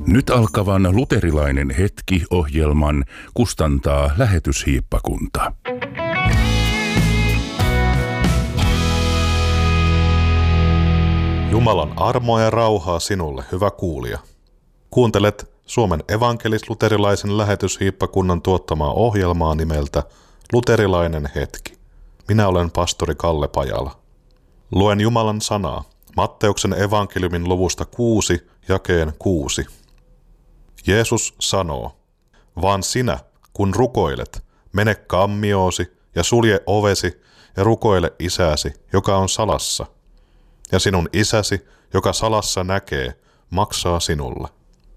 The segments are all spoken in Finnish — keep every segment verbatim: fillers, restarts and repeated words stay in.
Nyt alkavan luterilainen hetki-ohjelman kustantaa Lähetyshiippakunta. Jumalan armoa ja rauhaa sinulle, hyvä kuulija. Kuuntelet Suomen evankelis-luterilaisen Lähetyshiippakunnan tuottamaa ohjelmaa nimeltä Luterilainen hetki. Minä olen pastori Kalle Pajala. Luen Jumalan sanaa Matteuksen evankeliumin luvusta kuusi, jakeen kuusi. Jeesus sanoo, vaan sinä, kun rukoilet, mene kammioasi ja sulje ovesi ja rukoile isäsi, joka on salassa. Ja sinun isäsi, joka salassa näkee, maksaa sinulle.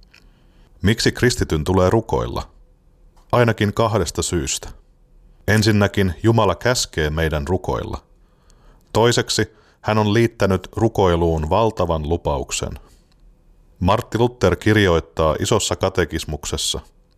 Miksi kristityn tulee rukoilla? Ainakin kahdesta syystä. Ensinnäkin Jumala käskee meidän rukoilla. Toiseksi hän on liittänyt rukoiluun valtavan lupauksen. Martti Luther kirjoittaa isossa katekismuksessa,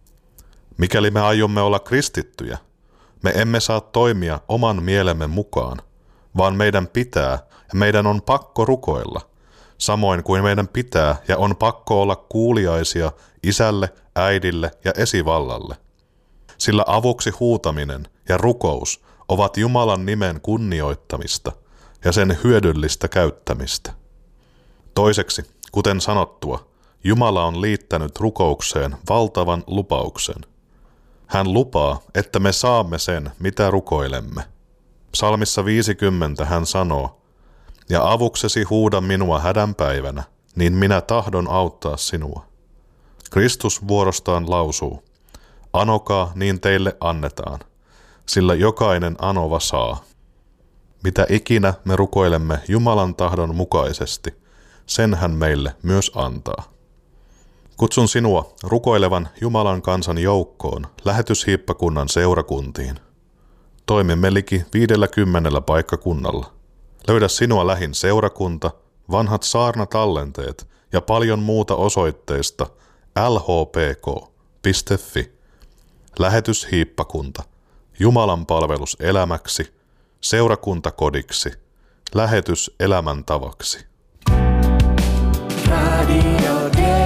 mikäli me aiomme olla kristittyjä, me emme saa toimia oman mielemme mukaan, vaan meidän pitää ja meidän on pakko rukoilla, samoin kuin meidän pitää ja on pakko olla kuuliaisia isälle, äidille ja esivallalle. Sillä avuksi huutaminen ja rukous ovat Jumalan nimen kunnioittamista ja sen hyödyllistä käyttämistä. Toiseksi, kuten sanottua, Jumala on liittänyt rukoukseen valtavan lupauksen. Hän lupaa, että me saamme sen, mitä rukoilemme. Psalmissa viisikymmentä hän sanoo, ja avuksesi huuda minua hädänpäivänä, niin minä tahdon auttaa sinua. Kristus vuorostaan lausuu, anokaa, niin teille annetaan, sillä jokainen anova saa. Mitä ikinä me rukoilemme Jumalan tahdon mukaisesti, sen hän meille myös antaa. Kutsun sinua rukoilevan Jumalan kansan joukkoon Lähetyshiippakunnan seurakuntiin. Toimimme liki viidelläkymmenellä paikkakunnalla. Löydä sinua lähin seurakunta, vanhat saarnatallenteet ja paljon muuta osoitteesta l h p k piste f i. Lähetyshiippakunta. Jumalan palvelus elämäksi, seurakuntakodiksi, lähetys elämäntavaksi.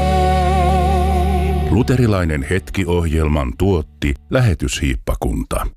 Luterilainen hetki-ohjelman tuotti Lähetyshiippakunta.